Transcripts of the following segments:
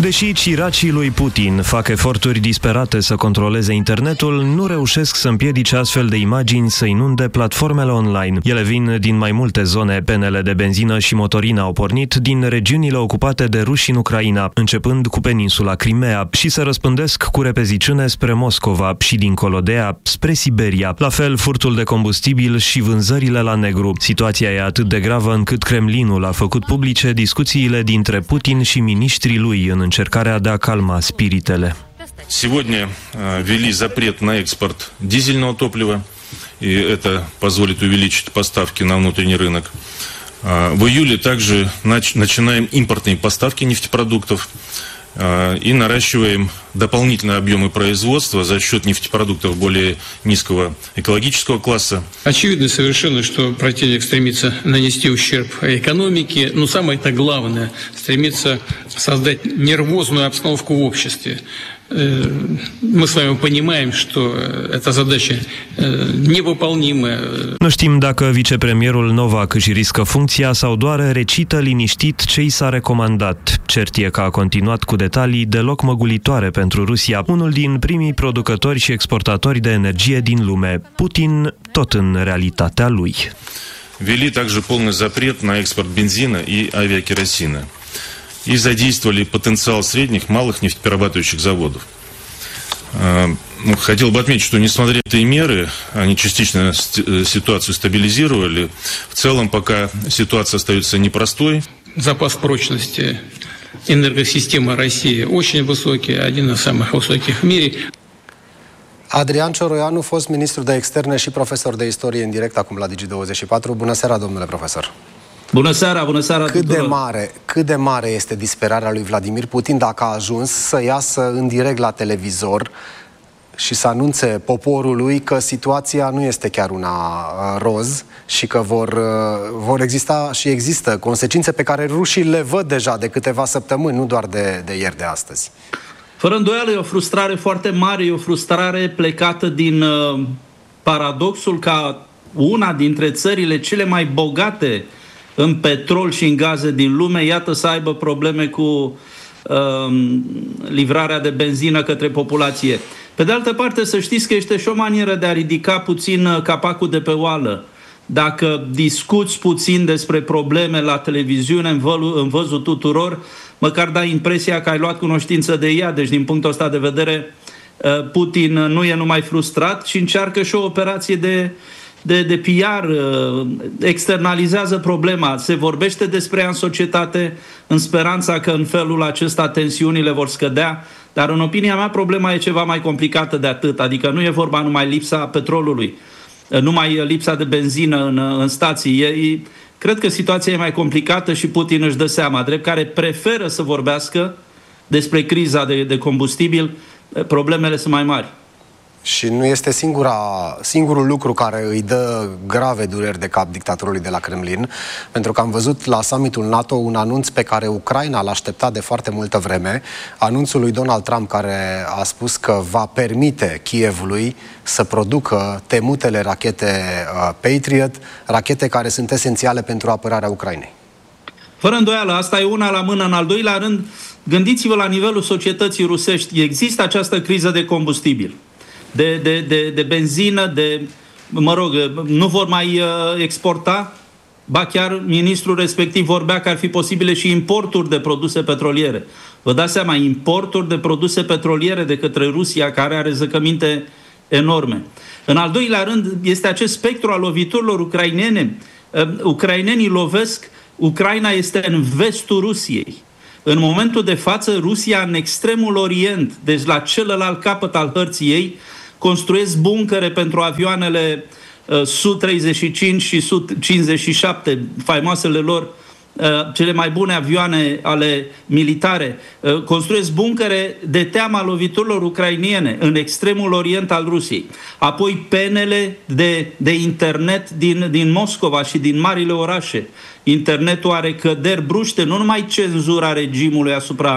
Deși ciracii lui Putin fac eforturi disperate să controleze internetul, nu reușesc să împiedice astfel de imagini să inunde platformele online. Ele vin din mai multe zone. Penele de benzină și motorină au pornit din regiunile ocupate de ruși în Ucraina, începând cu peninsula Crimea, și se răspândesc cu repeziciune spre Moscova și dincolo de ea, spre Siberia. La fel, furtul de combustibil și vânzările la negru. Situația e atât de gravă încât Kremlinul a făcut publice discuțiile dintre Putin și miniștrii lui în încercarea de a calma spiritele. Сегодня ввели запрет на экспорт дизельного топлива, и это позволит увеличить поставки на внутренний рынок. В июле также начинаем импортные поставки нефтепродуктов и наращиваем дополнительные объемы производства за счет нефтепродуктов более низкого экологического класса. Очевидно совершенно, что противник стремится нанести ущерб экономике, но самое-то главное, стремится создать нервозную обстановку в обществе. Мы с вами понимаем, что эта задача невыполнимая. Nu știm dacă vicepremierul Novak își riscă funcția sau doar recită liniștit ce i s-a recomandat. Cert e că a continuat cu detalii deloc măgulitoare pentru Rusia, unul din primii producători și exportatori de energie din lume. Putin tot în realitatea lui. Ввели также полный запрет на экспорт бензина и авиакеросина. И задействовали потенциал средних, малых нефтеперерабатывающих заводов. Хотел бы отметить, что несмотря на эти меры, они частично ситуацию стабилизировали. В целом, пока ситуация остается непростой. Запас прочности энергосистемы России очень высокий, один из самых высоких в мире. Adrian Cioroianu, fost ministru de externe și profesor de istorie în direct acum la Digi24. Bună seara, domnule profesor! Bună seara Cât de mare este disperarea lui Vladimir Putin dacă a ajuns să iasă în direct la televizor și să anunțe poporului că situația nu este chiar una roz și că vor exista și există consecințe pe care rușii le văd deja de câteva săptămâni, nu doar de ieri, de astăzi? Fără îndoială e o frustrare foarte mare, e o frustrare plecată din paradoxul ca una dintre țările cele mai bogate în petrol și în gaze din lume, iată să aibă probleme cu livrarea de benzină către populație. Pe de altă parte, să știți că este și o manieră de a ridica puțin capacul de pe oală. Dacă discuți puțin despre probleme la televiziune, în văzul tuturor, măcar dai impresia că ai luat cunoștință de ea. Deci, din punctul ăsta de vedere, Putin nu e numai frustrat, ci încearcă și o operație de PR, externalizează problema, se vorbește despre ea în societate în speranța că în felul acesta tensiunile vor scădea, dar în opinia mea problema e ceva mai complicată de atât, adică nu e vorba numai lipsa petrolului, numai lipsa de benzină în stații. Cred că situația e mai complicată și Putin își dă seama, drept care preferă să vorbească despre criza de combustibil, problemele sunt mai mari. Și nu este singurul lucru care îi dă grave dureri de cap dictatorului de la Kremlin, pentru că am văzut la summitul NATO un anunț pe care Ucraina l-a așteptat de foarte multă vreme, anunțul lui Donald Trump care a spus că va permite Kievului să producă temutele rachete Patriot, rachete care sunt esențiale pentru apărarea Ucrainei. Fără îndoială, asta e una la mână. În al doilea rând, gândiți-vă la nivelul societății rusești, există această criză de combustibil. De benzină, nu vor mai exporta, ba chiar ministrul respectiv vorbea că ar fi posibile și importuri de produse petroliere. Vă dați seama, importuri de produse petroliere de către Rusia, care are zăcăminte enorme. În al doilea rând, este acest spectru al loviturilor ucrainene. Ucrainenii lovesc, Ucraina este în vestul Rusiei. În momentul de față, Rusia în extremul orient, deci la celălalt capăt al hărții ei, construiesc buncăre pentru avioanele Su-35 și Su-57, faimoasele lor, cele mai bune avioane ale militare. Construiesc buncăre de teama loviturilor ucrainiene în extremul orient al Rusiei. Apoi penele de internet din Moscova și din marile orașe. Internetul are căderi bruște, nu numai cenzura regimului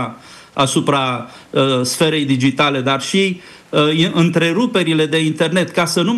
asupra sferei digitale, dar și întreruperile de internet, ca să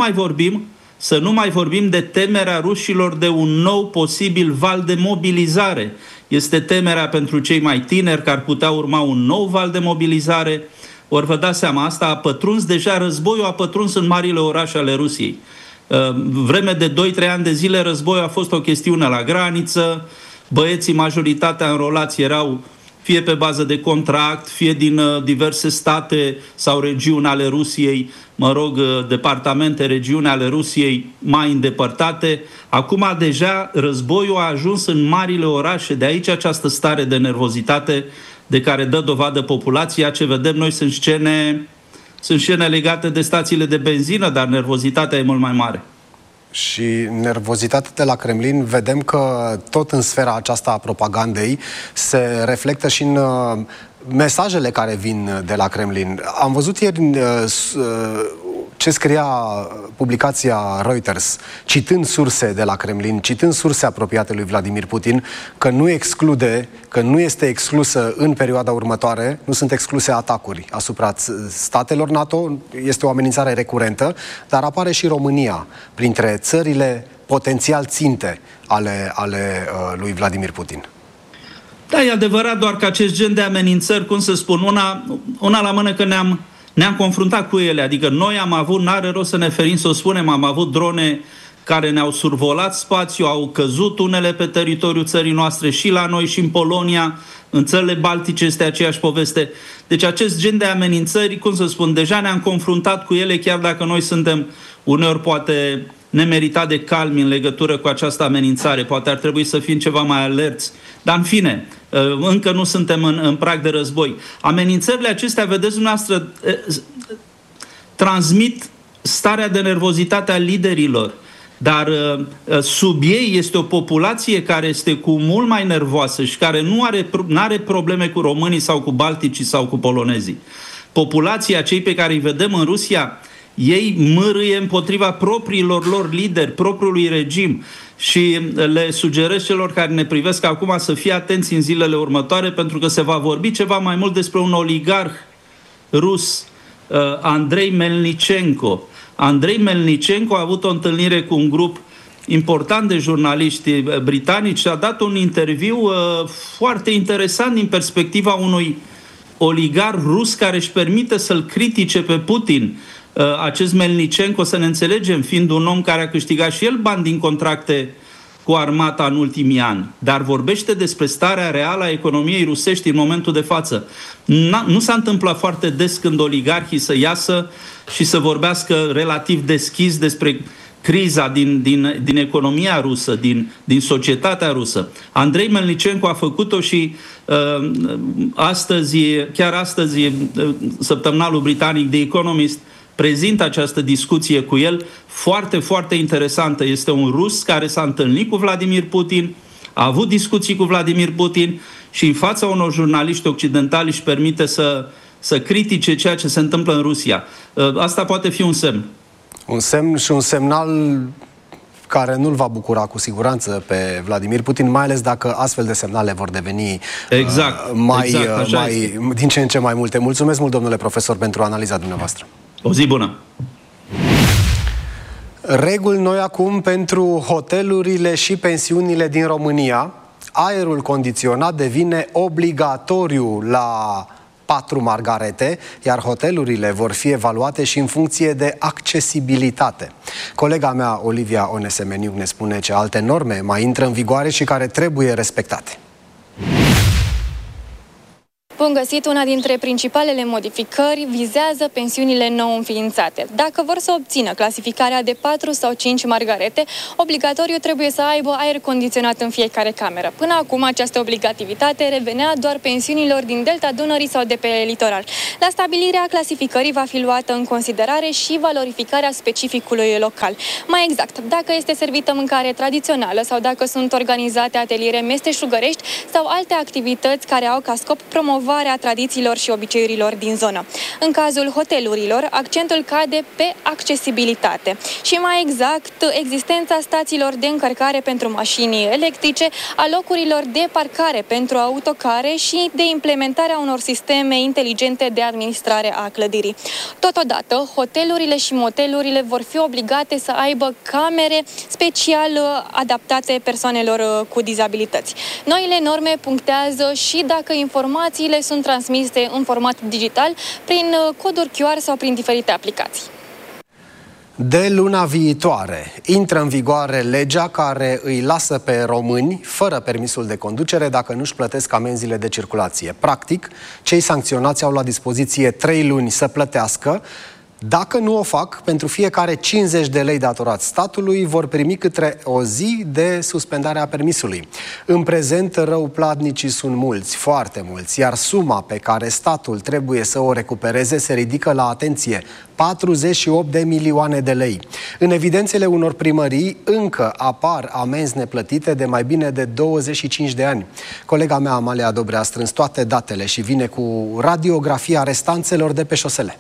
nu mai vorbim de temerea rușilor de un nou posibil val de mobilizare. este temerea pentru cei mai tineri că ar putea urma un nou val de mobilizare. Ori vă dați seama, asta a pătruns deja, războiul a pătruns în marile orașe ale Rusiei. Vreme de 2-3 ani de zile războiul a fost o chestiune la graniță, băieții, majoritatea înrolați erau fie pe bază de contract, fie din diverse state sau regiuni ale Rusiei, departamente, regiuni ale Rusiei mai îndepărtate. Acum deja războiul a ajuns în marile orașe, de aici această stare de nervozitate de care dă dovadă populația. Ce vedem noi sunt scene legate de stațiile de benzină, dar nervozitatea e mult mai mare. Și nervozitatea de la Kremlin, vedem că tot în sfera aceasta a propagandei se reflectă și în mesajele care vin de la Kremlin. Am văzut ieri ce scria publicația Reuters, citând surse de la Kremlin, citând surse apropiate lui Vladimir Putin, că nu este exclusă în perioada următoare, nu sunt excluse atacuri asupra statelor NATO, este o amenințare recurentă, dar apare și România printre țările potențial ținte ale lui Vladimir Putin. Da, e adevărat, doar că acest gen de amenințări, cum să spun, una la mână că ne-am confruntat cu ele, adică noi am avut, n-are rost să ne ferim să o spunem, am avut drone care ne-au survolat spațiu, au căzut unele pe teritoriul țării noastre și la noi și în Polonia, în țările baltice este aceeași poveste. Deci acest gen de amenințări, cum să spun, deja ne-am confruntat cu ele, chiar dacă noi suntem uneori poate nemeritat de calmi în legătură cu această amenințare, poate ar trebui să fim ceva mai alerți, dar în fine, încă nu suntem în prag de război. Amenințările acestea, vedeți dumneavoastră, transmit starea de nervozitate a liderilor, dar sub ei este o populație care este cu mult mai nervoasă și care nu are probleme cu românii sau cu balticii sau cu polonezii. Populația, cei pe care îi vedem în Rusia, ei mârâie împotriva propriilor lor lideri, propriului regim, și le sugerez celor care ne privesc acum să fie atenți în zilele următoare, pentru că se va vorbi ceva mai mult despre un oligarh rus, Andrei Melnichenko. Andrei Melnichenko a avut o întâlnire cu un grup important de jurnaliști britanici și a dat un interviu foarte interesant din perspectiva unui oligarh rus care își permite să-l critique pe Putin. Acest Melnichenko, să ne înțelegem, fiind un om care a câștigat și el bani din contracte cu armata în ultimii ani, dar vorbește despre starea reală a economiei rusești în momentul de față. Nu s-a întâmplat foarte des când oligarhii să iasă și să vorbească relativ deschis despre criza din economia rusă, din societatea rusă. Andrei Melnichenko a făcut-o și chiar astăzi, săptămânalul britanic The Economist prezintă această discuție cu el, foarte, foarte interesantă. Este un rus care s-a întâlnit cu Vladimir Putin, a avut discuții cu Vladimir Putin și în fața unor jurnaliști occidentali își permite să critique ceea ce se întâmplă în Rusia. Asta poate fi un semn. Un semn și un semnal care nu-l va bucura cu siguranță pe Vladimir Putin, mai ales dacă astfel de semnale vor deveni din ce în ce mai multe. Mulțumesc mult, domnule profesor, pentru analiza dumneavoastră. O zi bună! Reguli noi acum pentru hotelurile și pensiunile din România. Aerul condiționat devine obligatoriu la 4 Margarete, iar hotelurile vor fi evaluate și în funcție de accesibilitate. Colega mea, Olivia Onesemeniuc, ne spune ce alte norme mai intră în vigoare și care trebuie respectate. Bun găsit, una dintre principalele modificări vizează pensiunile nou înființate. Dacă vor să obțină clasificarea de 4 sau 5 Margarete, obligatoriu trebuie să aibă aer condiționat în fiecare cameră. Până acum, această obligativitate revenea doar pensiunilor din Delta Dunării sau de pe litoral. La stabilirea clasificării va fi luată în considerare și valorificarea specificului local. Mai exact, dacă este servită mâncare tradițională sau dacă sunt organizate ateliere mesteșugărești sau alte activități care au ca scop promovarea promovarea tradițiilor și obiceiurilor din zonă. În cazul hotelurilor, accentul cade pe accesibilitate și mai exact existența stațiilor de încărcare pentru mașini electrice, a locurilor de parcare pentru autocare și de implementarea unor sisteme inteligente de administrare a clădirii. Totodată, hotelurile și motelurile vor fi obligate să aibă camere special adaptate persoanelor cu dizabilități. Noile norme punctează și dacă informațiile sunt transmise în format digital, prin coduri QR sau prin diferite aplicații. De luna viitoare intră în vigoare legea care îi lasă pe români fără permisul de conducere dacă nu-și plătesc amenziile de circulație. Practic, cei sancționați au la dispoziție 3 luni să plătească. Dacă nu o fac, pentru fiecare 50 de lei datorați statului, vor primi câte o zi de suspendare a permisului. În prezent, răuplatnicii sunt mulți, foarte mulți, iar suma pe care statul trebuie să o recupereze se ridică la, atenție, 48 de milioane de lei. În evidențele unor primării încă apar amenzi neplătite de mai bine de 25 de ani. Colega mea, Amalia Dobre, a strâns toate datele și vine cu radiografia restanțelor de pe șosele.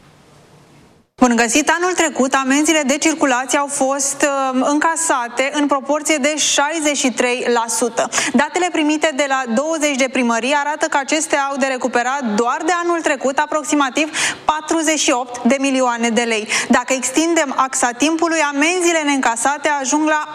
Bun găsit! Anul trecut, amenziile de circulație au fost încasate în proporție de 63%. Datele primite de la 20 de primării arată că acestea au de recuperat doar de anul trecut aproximativ 48 de milioane de lei. Dacă extindem axa timpului, amenziile neîncasate ajung la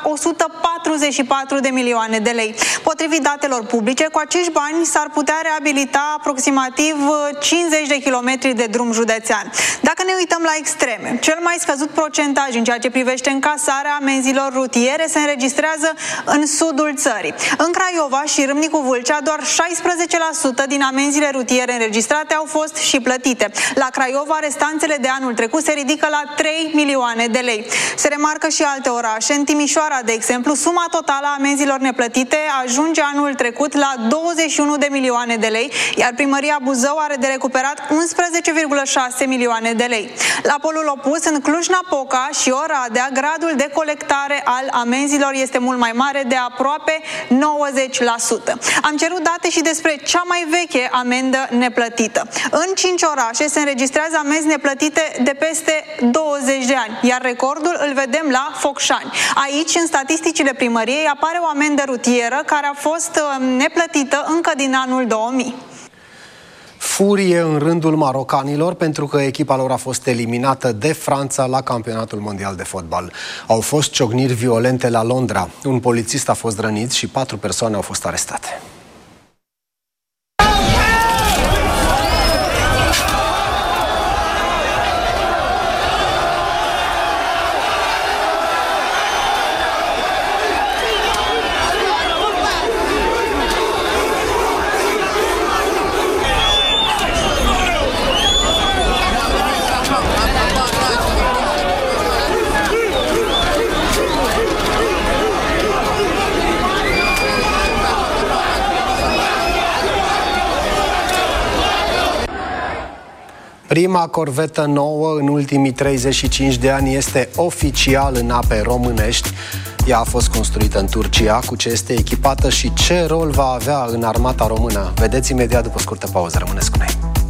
144 de milioane de lei. Potrivit datelor publice, cu acești bani s-ar putea reabilita aproximativ 50 de kilometri de drum județean. Dacă ne uităm la extreme, cel mai scăzut procentaj în ceea ce privește încasarea amenzilor rutiere se înregistrează în sudul țării. În Craiova și Râmnicu Vâlcea, doar 16% din amenzile rutiere înregistrate au fost și plătite. La Craiova, restanțele de anul trecut se ridică la 3 milioane de lei. Se remarcă și alte orașe. În Timișoara, de exemplu, suma totală a amenzilor neplătite ajunge anul trecut la 21 de milioane de lei, iar primăria Buzău are de recuperat 11,6 milioane de lei. La polul opus, în Cluj-Napoca și Oradea, gradul de colectare al amenzilor este mult mai mare, de aproape 90%. Am cerut date și despre cea mai veche amendă neplătită. În 5 orașe se înregistrează amenzi neplătite de peste 20 de ani, iar recordul îl vedem la Focșani. Aici, în statisticile primăriei, apare o amendă rutieră care a fost neplătită încă din anul 2000. Furie în rândul marocanilor pentru că echipa lor a fost eliminată de Franța la campionatul mondial de fotbal. Au fost ciocniri violente la Londra. Un polițist a fost rănit și 4 persoane au fost arestate. Prima corvetă nouă în ultimii 35 de ani este oficial în ape românești. Ea a fost construită în Turcia. Cu ce este echipată și ce rol va avea în armata română? Vedeți imediat după scurtă pauză. Rămâneți cu noi!